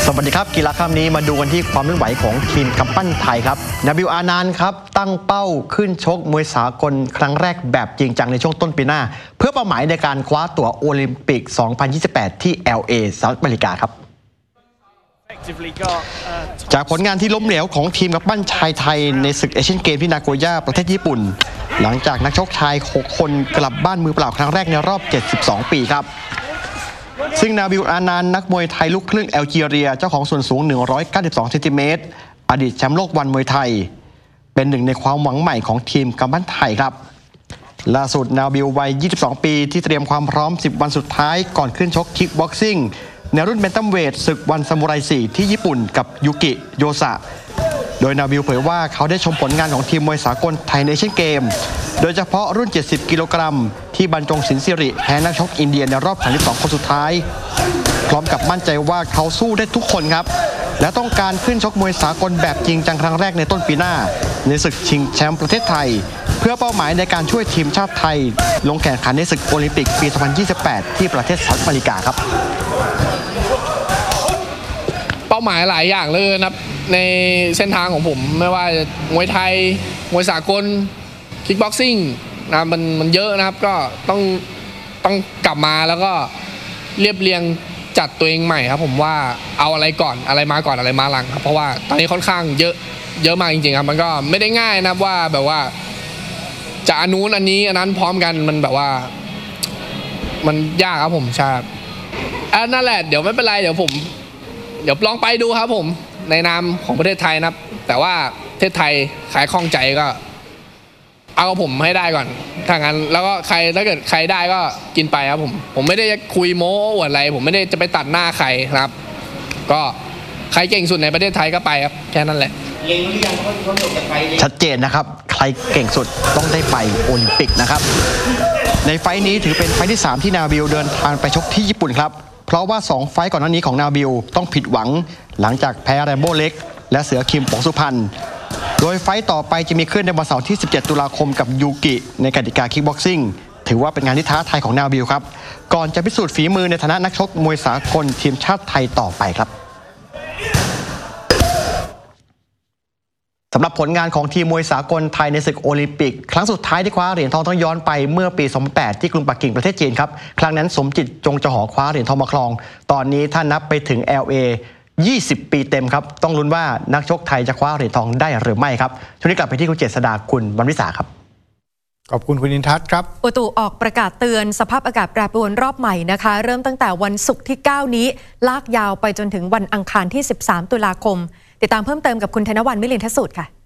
สวัสดีครับกีฬาค่ำนี้มาดูกันที่ความเคลื่อนไหวของทีมกำปั้นไทยครับนาบิล อานันต์ครับตั้งเป้าขึ้นชกมวยสากลครั้งแรกแบบจริงจังในช่วงต้นปีหน้าเพื่อเป้าหมายในการคว้าตั๋วโอลิมปิก 2028 ที่ LA สหรัฐอเมริกาครับจากผลงานที่ล้มเหลวของทีมกำปั้นชายไทยในศึกเอเชียนเกมที่นาโกย่าประเทศญี่ปุ่นหลังจากนักชกชาย6คนกลับบ้านมือเปล่าครั้งแรกในรอบ72ปีครับซึ่งนาบิล อานันต์นักมวยไทยลูกครึ่งแอลจีเรียเจ้าของส่วนสูง192เซนติเมตรอดีตแชมป์โลกวันมวยไทยเป็นหนึ่งในความหวังใหม่ของทีมกำปั้นไทยครับล่าสุดนาบิลวัย22ปีที่เตรียมความพร้อม10วันสุดท้ายก่อนขึ้นชกคิกบ็อกซิ่งในรุ่นแบนตัมเวทศึกวันซามูไร4ที่ญี่ปุ่นกับยูกิโยสะโดยนาบิลเผยว่าเขาได้ชมผลงานของทีมมวยสากลไทยในเอเชียนเกมโดยเฉพาะรุ่น70กิโลกรัมที่บรรจงศิลป์สิริแพ้นักชกอินเดียในรอบ32คนสุดท้ายพร้อมกับมั่นใจว่าเขาสู้ได้ทุกคนครับและต้องการขึ้นชกมวยสากลแบบจริงจังครั้งแรกในต้นปีหน้าในศึกชิงแชมป์ประเทศไทยเพื่อเป้าหมายในการช่วยทีมชาติไทยลงแข่งขันในศึกโอลิมปิกปี 2028 ที่ประเทศสหรัฐอเมริกาครับเป้าหมายหลายอย่างเลยนะครับในเส้นทางของผมไม่ว่ามวยไทยมวยสากลคิกบ็อกซิ่งนะมันเยอะนะครับก็ต้องกลับมาแล้วก็เรียบเรียงจัดตัวเองใหม่ครับผมว่าเอาอะไรก่อนอะไรมาก่อนอะไรมาหลังครับเพราะว่าตอนนี้ค่อนข้างเยอะมากจริงๆครับมันก็ไม่ได้ง่ายนะครับว่าแบบว่าจะอันนู้นอันนี้อันนั้นพร้อมกันมันแบบว่ามันยากครับผมใช่นั่นแหละเดี๋ยวไม่เป็นไรเดี๋ยวลองไปดูครับผมในนามของประเทศไทยนะครับแต่ว่าประเทศไทยขายคล่องใจก็เอาผมให้ได้ก่อนถ้างั้นแล้วก็ถ้าเกิดใครได้ก็กินไปครับผมไม่ได้คุยโม้อวดอะไรผมไม่ได้จะไปตัดหน้าใครนะครับก็ใครเก่งสุดในประเทศไทยก็ไปครับแค่นั้นแหละชัดเจนนะครับใครเก่งสุดต้องได้ไปโอลิมปิกนะครับในไฟล์นี้ถือเป็นไฟล์ที่3ที่นาบิลเดินทางไปชกที่ญี่ปุ่นครับเพราะว่า2ไฟล์ก่อนหน้านี้ของนาบิลต้องผิดหวังหลังจากแพ้แรมโบ้เล็กและเสือคิมป๋องสุพรรณโดยไฟต์ต่อไปจะมีขึ้นในวันเสาร์ที่17ตุลาคมกับยูกิในกติกาคิกบ็อกซิ่งถือว่าเป็นงานที่ท้าทายของนาบิลครับก่อนจะพิสูจน์ฝีมือในฐานะนักชกมวยสากลทีมชาติไทยต่อไปครับสำหรับผลงานของทีมมวยสากลไทยในศึกโอลิมปิกครั้งสุดท้ายที่คว้าเหรียญทองต้องย้อนไปเมื่อปี2008ที่กรุงปักกิ่งประเทศจีนครับครั้งนั้นสมจิตจงจหอคว้าเหรียญทองมาครองตอนนี้ถ้านับไปถึง LA 20 ปีเต็มครับต้องลุ้นว่านักชกไทยจะคว้าเหรียญทองได้หรือไม่ครับช่วงนี้กลับไปที่คุณเจษฎาคุณวรรณวิสาครับขอบคุณคุณอินทัศน์ครับอุตุออกประกาศเตือนสภาพอากาศแปรปรวนรอบใหม่นะคะเริ่มตั้งแต่วันศุกร์ที่9นี้ลากยาวไปจนถึงวันอังคารที่13ตุลาคมติดตามเพิ่มเติมกับคุณธนวรรณ มิลินทสุดค่ะ